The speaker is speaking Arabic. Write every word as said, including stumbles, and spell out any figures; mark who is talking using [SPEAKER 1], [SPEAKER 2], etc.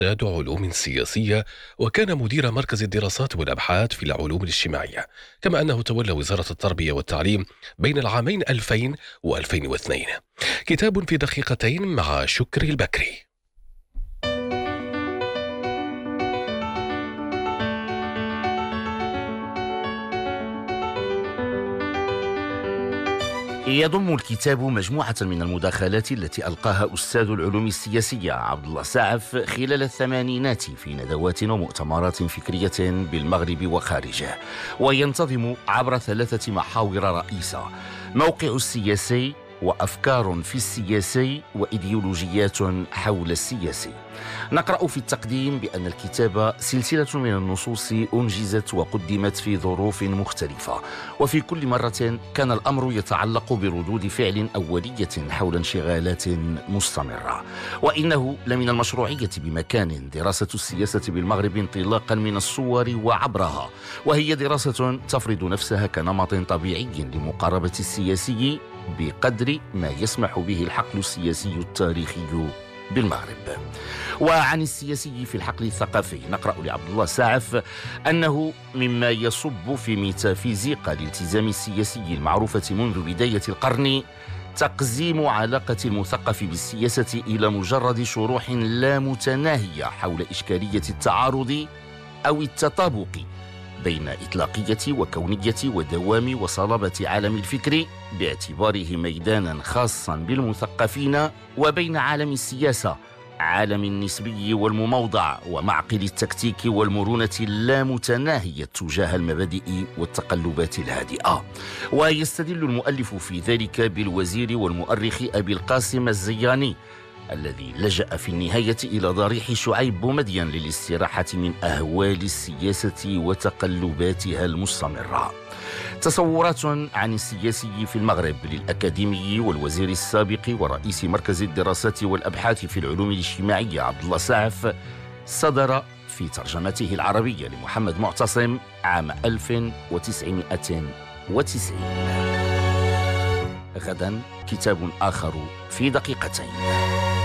[SPEAKER 1] استاذ علوم سياسية، وكان مدير مركز الدراسات والأبحاث في العلوم الاجتماعية، كما أنه تولى وزارة التربية والتعليم بين العامين ألفين و2002. كتاب في دقيقتين مع شكري البكري.
[SPEAKER 2] يضم الكتاب مجموعة من المداخلات التي ألقاها أستاذ العلوم السياسية عبد الله سعف خلال الثمانينات في ندوات ومؤتمرات فكرية بالمغرب وخارجه، وينتظم عبر ثلاثة محاور رئيسة: موقع السياسي، وأفكار في السياسي، وإيديولوجيات حول السياسي. نقرأ في التقديم بأن الكتاب سلسلة من النصوص أنجزت وقدمت في ظروف مختلفة، وفي كل مرة كان الأمر يتعلق بردود فعل أولية حول انشغالات مستمرة. وإنه لمن المشروعية بمكان دراسة السياسة بالمغرب انطلاقا من الصور وعبرها، وهي دراسة تفرض نفسها كنمط طبيعي لمقاربة السياسي بقدر ما يسمح به الحقل السياسي التاريخي بالمغرب. وعن السياسي في الحقل الثقافي نقرأ لعبد الله سعف أنه مما يصب في ميتافيزيقا الالتزام السياسي المعروفة منذ بداية القرن تقزيم علاقة المثقف بالسياسة إلى مجرد شروح لا متناهية حول إشكالية التعارض أو التطابق بين إطلاقية وكونية ودوام وصلابة عالم الفكر باعتباره ميدانا خاصا بالمثقفين، وبين عالم السياسة عالم النسبي والمموضع ومعقل التكتيك والمرونة اللامتناهية تجاه المبادئ والتقلبات الهادئة. ويستدل المؤلف في ذلك بالوزير والمؤرخ أبي القاسم الزياني الذي لجأ في النهاية إلى ضريح شعيب بومدين للاستراحة من أهوال السياسة وتقلباتها المستمرة. تصورات عن السياسي في المغرب للأكاديمي والوزير السابق ورئيس مركز الدراسات والأبحاث في العلوم الاجتماعية عبد الله سعف صدر في ترجمته العربية لمحمد معتصم عام ألف وتسعمائة وتسعين. غدا كتاب آخر في دقيقتين.